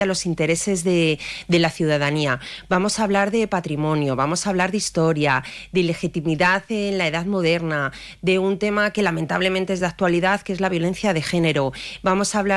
a los intereses de la ciudadanía. Vamos a hablar de patrimonio, vamos a hablar de historia, de legitimidad en la edad moderna, de un tema que lamentablemente es de actualidad, que es la violencia de género. Vamos a hablar